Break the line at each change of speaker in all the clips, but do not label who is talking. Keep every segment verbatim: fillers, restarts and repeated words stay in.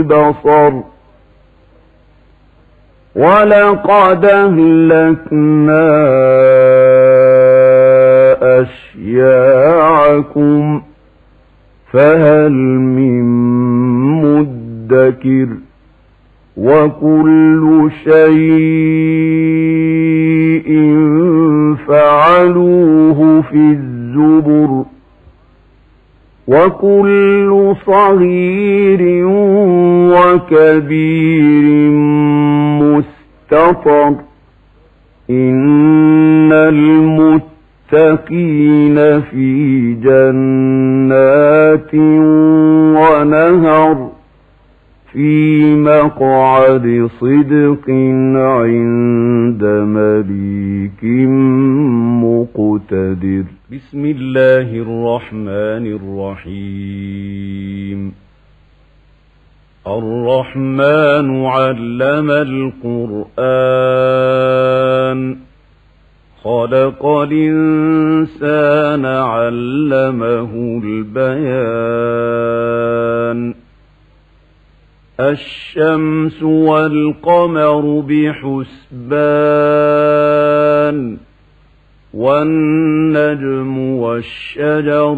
البصر ولقد أهلكنا أشياعكم فهل من مدكر وكل شيء فعلوه في الزبر وكل صغير وكبير مستطر إن المتقين في جنات ونهر في مقعد صدق عند مليك مقتدر. بسم الله الرحمن الرحيم. الرحمن علم القرآن خلق الإنسان علمه البيان الشمس والقمر بحسبان والنجم والشجر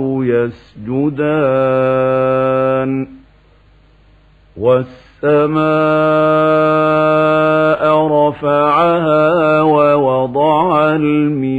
يسجدان والسماء رفعها ووضع الميزان